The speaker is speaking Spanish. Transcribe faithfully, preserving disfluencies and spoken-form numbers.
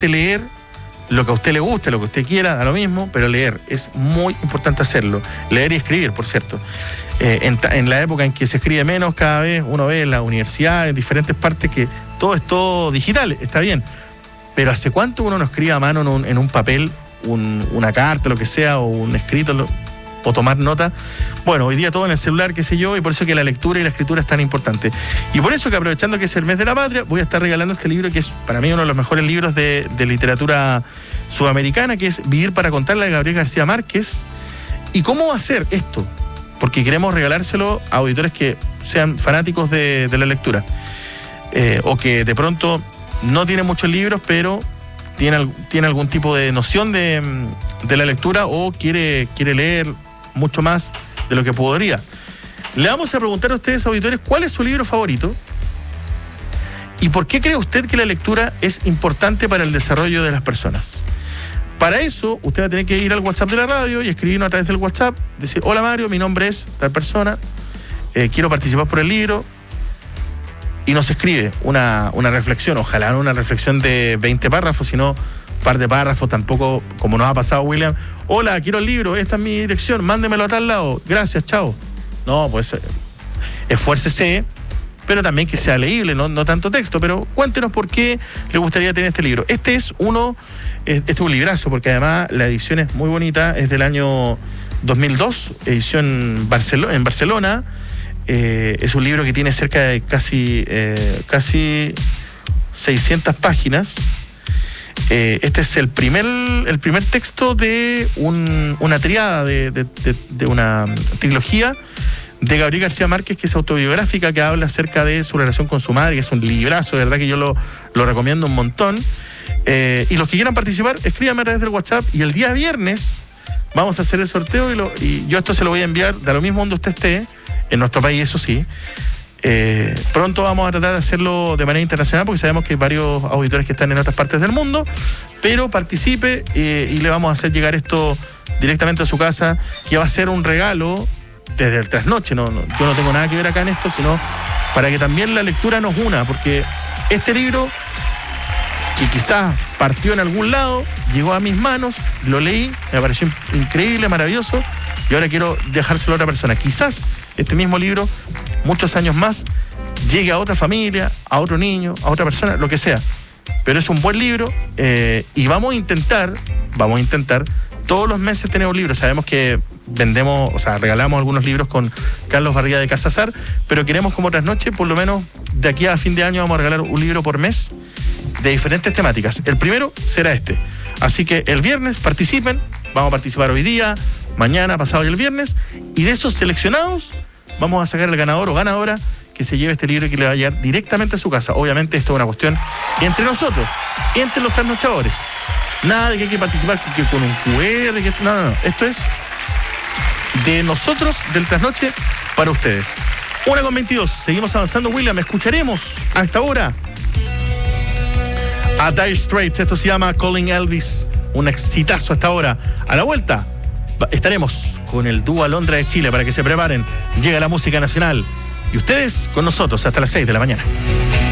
leer lo que a usted le guste, lo que usted quiera, da lo mismo, pero leer, es muy importante hacerlo. Leer y escribir, por cierto. Eh, en, en la época en que se escribe menos, cada vez uno ve en la universidad, en diferentes partes, que todo es todo digital, está bien. Pero ¿hace cuánto uno no escribe a mano en un, en un papel, un, una carta, lo que sea, o un escrito, lo, o tomar nota? Bueno, hoy día todo en el celular, qué sé yo, y por eso que la lectura y la escritura es tan importante. Y por eso que, aprovechando que es el mes de la patria, voy a estar regalando este libro, que es para mí uno de los mejores libros de, de literatura sudamericana, que es Vivir para contarla, de Gabriel García Márquez. ¿Y cómo hacer esto? Porque queremos regalárselo a auditores que sean fanáticos de, de la lectura, eh, o que de pronto no tienen muchos libros, pero tiene, tiene algún tipo de noción de, de la lectura, o quiere, quiere leer mucho más de lo que podría. Le vamos a preguntar a ustedes, auditores, ¿cuál es su libro favorito? ¿Y por qué cree usted que la lectura es importante para el desarrollo de las personas? Para eso, usted va a tener que ir al WhatsApp de la radio y escribirnos a través del WhatsApp, decir: hola Mario, mi nombre es tal persona, eh, quiero participar por el libro, y nos escribe una, una reflexión, ojalá no una reflexión de veinte párrafos, sino un par de párrafos, tampoco como nos ha pasado William: hola, quiero el libro, esta es mi dirección, mándemelo a tal lado, gracias, chao. No, pues esfuércese, pero también que sea leíble, no, no tanto texto. Pero cuéntenos por qué le gustaría tener este libro. Este es uno, este es un librazo, porque además la edición es muy bonita, es del año dos mil dos, edición Barcelo- en Barcelona. Eh, es un libro que tiene cerca de casi, eh, casi seiscientas páginas. Eh, este es el primer, el primer texto de un, una triada, de, de, de, de una trilogía de Gabriel García Márquez, que es autobiográfica, que habla acerca de su relación con su madre, que es un librazo, de verdad que yo lo, lo recomiendo un montón. Eh, y los que quieran participar, escríbanme a través del WhatsApp, y el día viernes vamos a hacer el sorteo, y, lo, y yo esto se lo voy a enviar de lo mismo donde usted esté, en nuestro país, eso sí. Eh, pronto vamos a tratar de hacerlo de manera internacional, porque sabemos que hay varios auditores que están en otras partes del mundo, pero participe, eh, y le vamos a hacer llegar esto directamente a su casa, que va a ser un regalo desde el trasnoche. No, no, yo no tengo nada que ver acá en esto, sino para que también la lectura nos una, porque este libro, que quizás partió en algún lado, llegó a mis manos, lo leí, me pareció increíble, maravilloso, y ahora quiero dejárselo a otra persona. Quizás este mismo libro, muchos años más, llegue a otra familia, a otro niño, a otra persona, lo que sea. Pero es un buen libro, eh, y vamos a intentar, vamos a intentar todos los meses tener un libro. Sabemos que vendemos, o sea, regalamos algunos libros con Carlos Barriga de Casazar, pero queremos, como otras noches, por lo menos de aquí a fin de año vamos a regalar un libro por mes de diferentes temáticas. El primero será este. Así que el viernes participen, vamos a participar hoy día, mañana, pasado y el viernes, y de esos seleccionados vamos a sacar el ganador o ganadora que se lleve este libro y que le va a llegar directamente a su casa. Obviamente esto es una cuestión entre nosotros, entre los trasnochadores. Nada de que hay que participar que con un Q R, que, no, no, no. Esto es de nosotros, del trasnoche, para ustedes. Una con veintidós, seguimos avanzando, William. Escucharemos a esta hora a Dire Straits. Esto se llama Calling Elvis, un exitazo hasta ahora. A la vuelta estaremos con el dúo Alondra de Chile, para que se preparen. Llega la música nacional y ustedes con nosotros hasta las seis de la mañana.